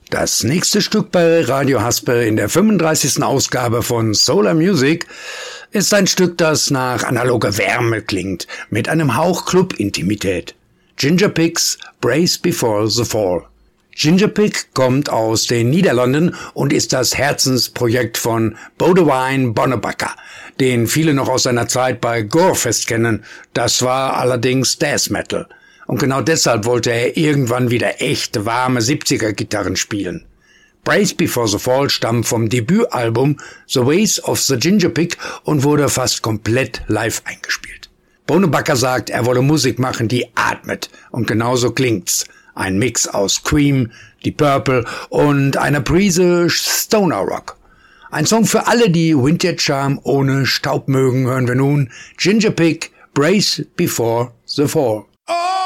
Das nächste Stück bei Radio Haspe in der 35. Ausgabe von Solar Music ist ein Stück, das nach analoger Wärme klingt, mit einem Hauch Club-Intimität. Ginger Pig's Brace Before the Fall. Ginger Pig kommt aus den Niederlanden und ist das Herzensprojekt von Boudewijn Bonnebakker, den viele noch aus seiner Zeit bei Gorefest kennen. Das war allerdings Death Metal. Und genau deshalb wollte er irgendwann wieder echte, warme 70er-Gitarren spielen. Brace Before the Fall stammt vom Debütalbum The Ways of the Ginger Pig und wurde fast komplett live eingespielt. Bonnebakker sagt, er wolle Musik machen, die atmet. Und genauso klingt's. Ein Mix aus Cream, Deep Purple und einer Prise Stoner Rock. Ein Song für alle, die Vintage Charm ohne Staub mögen, hören wir nun Ginger Pig, Brace Before the Fall. Oh!